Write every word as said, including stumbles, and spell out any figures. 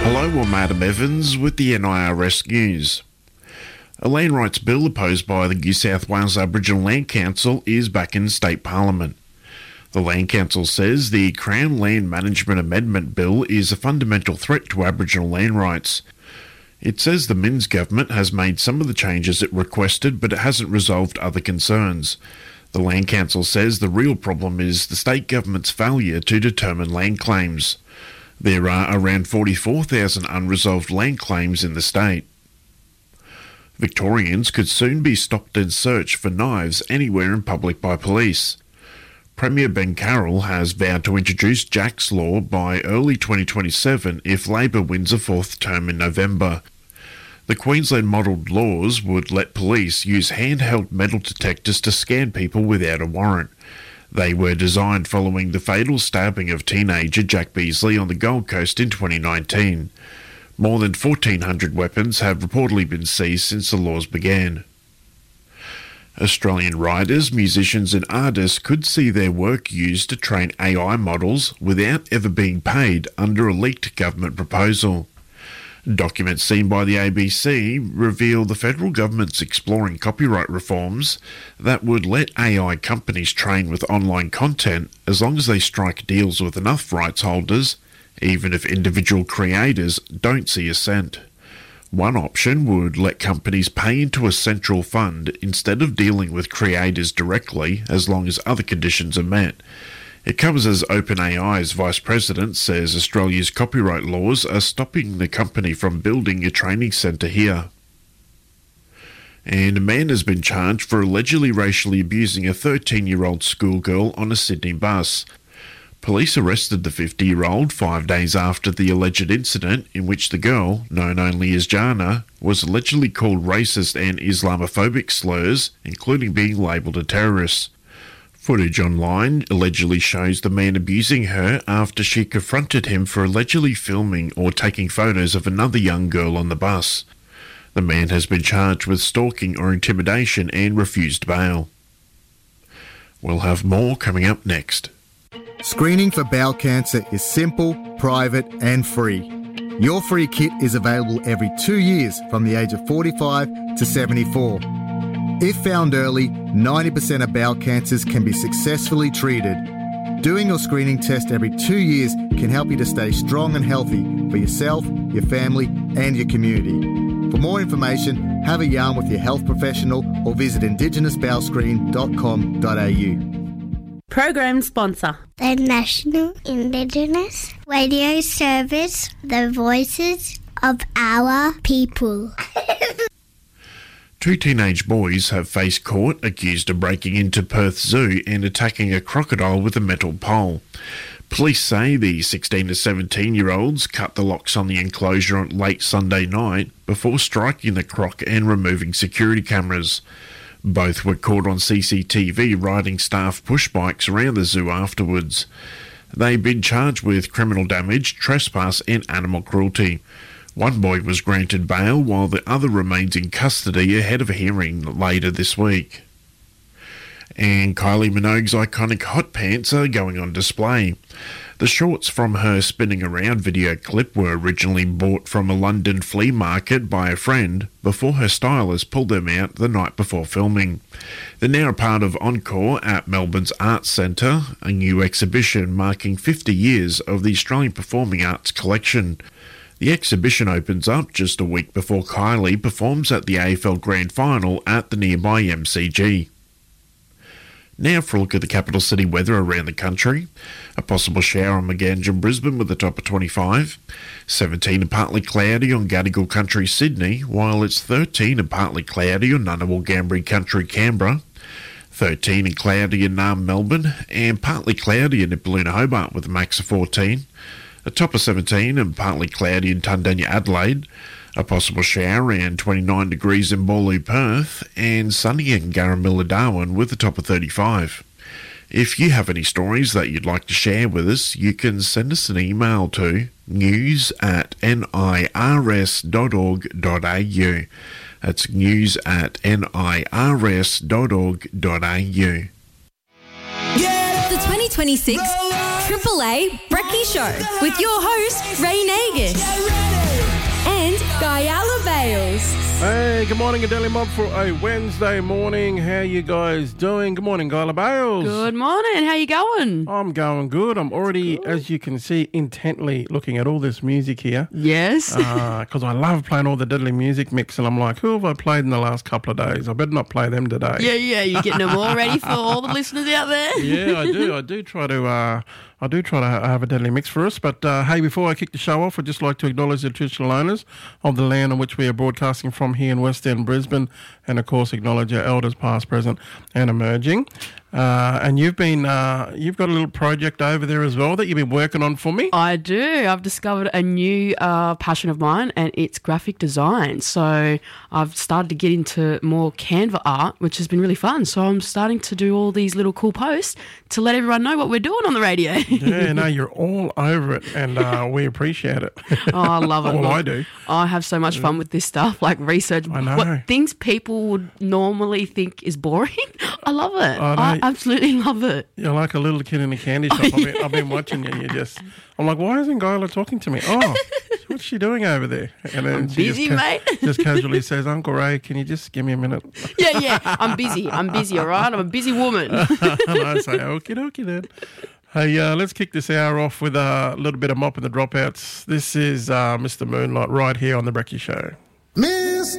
Hello, I'm Adam Evans with the N I R S News. A land rights bill opposed by the New South Wales Aboriginal Land Council is back in State Parliament. The Land Council says the Crown Land Management Amendment Bill is a fundamental threat to Aboriginal land rights. It says the Minns government has made some of the changes it requested, but it hasn't resolved other concerns. The Land Council says the real problem is the state government's failure to determine land claims. There are around forty-four thousand unresolved land claims in the state. Victorians could soon be stopped and searched for knives anywhere in public by police. Premier Ben Carroll has vowed to introduce Jack's Law by early twenty twenty-seven if Labor wins a fourth term in November. The Queensland modelled laws would let police use handheld metal detectors to scan people without a warrant. They were designed following the fatal stabbing of teenager Jack Beasley on the Gold Coast in twenty nineteen. More than fourteen hundred weapons have reportedly been seized since the laws began. Australian writers, musicians and artists could see their work used to train A I models without ever being paid under a leaked government proposal. Documents seen by the A B C reveal the federal government's exploring copyright reforms that would let A I companies train with online content as long as they strike deals with enough rights holders, even if individual creators don't see a cent. One option would let companies pay into a central fund instead of dealing with creators directly as long as other conditions are met. It comes as OpenAI's vice president says Australia's copyright laws are stopping the company from building a training centre here. And a man has been charged for allegedly racially abusing a thirteen-year-old schoolgirl on a Sydney bus. Police arrested the fifty-year-old five days after the alleged incident in which the girl, known only as Jana, was allegedly called racist and Islamophobic slurs, including being labelled a terrorist. Footage online allegedly shows the man abusing her after she confronted him for allegedly filming or taking photos of another young girl on the bus. The man has been charged with stalking or intimidation and refused bail. We'll have more coming up next. Screening for bowel cancer is simple, private and free. Your free kit is available every two years from the age of forty-five to seventy-four. If found early, ninety percent of bowel cancers can be successfully treated. Doing your screening test every two years can help you to stay strong and healthy for yourself, your family and your community. For more information, have a yarn with your health professional or visit indigenous bowel screen dot com dot a u. Program sponsor. The National Indigenous Radio Service, the voices of our people. Two teenage boys have faced court accused of breaking into Perth Zoo and attacking a crocodile with a metal pole. Police say the sixteen to seventeen-year-olds cut the locks on the enclosure on late Sunday night before striking the croc and removing security cameras. Both were caught on C C T V riding staff push bikes around the zoo afterwards. They've been charged with criminal damage, trespass and animal cruelty. One boy was granted bail while the other remains in custody ahead of a hearing later this week. And Kylie Minogue's iconic hot pants are going on display. The shorts from her spinning around video clip were originally bought from a London flea market by a friend before her stylist pulled them out the night before filming. They're now a part of Encore at Melbourne's Arts Centre, a new exhibition marking fifty years of the Australian Performing Arts collection. The exhibition opens up just a week before Kylie performs at the A F L Grand Final at the nearby M C G. Now for a look at the capital city weather around the country. A possible shower on Maganjum, Brisbane with a top of twenty-five. seventeen and partly cloudy on Gadigal Country, Sydney, while it's thirteen and partly cloudy on Ngunnawal, Gambri Country, Canberra. thirteen and cloudy in Naarm, Melbourne, and partly cloudy in Nipaluna, Hobart with a max of fourteen. A top of seventeen and partly cloudy in Tundanya, Adelaide. A possible shower around twenty-nine degrees in Boorloo, Perth, and sunny in Garramilla, Darwin with a top of thirty-five. If you have any stories that you'd like to share with us, you can send us an email to news at nirs dot org dot a u. That's news at nirs dot org dot a u. The twenty twenty-six Triple A Brekkie Show with your host, Ray Nagus. Guyala Bales. Hey, good morning, Adele Mob, for a Wednesday morning. How you guys doing? Good morning, Guyla Bales. Good morning. How you going? I'm going good. I'm already, good. as you can see, intently looking at all this music here. Yes. Because uh, I love playing all the Diddley music mix, and I'm like, who have I played in the last couple of days? I better not play them today. Yeah, yeah. You're getting them all ready for all the listeners out there. Yeah, I do. I do try to... Uh, I do try to have a deadly mix for us, but uh, hey, before I kick the show off, I'd just like to acknowledge the traditional owners of the land on which we are broadcasting from here in West End, Brisbane, and of course acknowledge our elders past, present and emerging. Uh, and you've been, uh, you've got a little project over there as well that you've been working on for me. I do. I've discovered a new uh, passion of mine, and it's graphic design. So I've started to get into more Canva art, which has been really fun. So I'm starting to do all these little cool posts to let everyone know what we're doing on the radio. Yeah, no, you're all over it, and uh, we appreciate it. Oh, I love it. Well, Look, I do. I have so much fun with this stuff, like research. I know. What things people would normally think is boring. I love it. I I absolutely love it. You're like a little kid in a candy shop. Oh, I've, been, yeah. I've been watching you. You just, I'm like, why isn't Guyla talking to me? Oh, what's she doing over there? And then I'm she busy, just, ca- mate. just casually says, Uncle Ray, can you just give me a minute? Yeah, yeah. I'm busy. I'm busy, all right? I'm a busy woman. And I say, okie dokie then. Hey, uh, let's kick this hour off with a little bit of Mop and the Dropouts. This is uh, Mister Moonlight right here on The Brekkie Show. Miss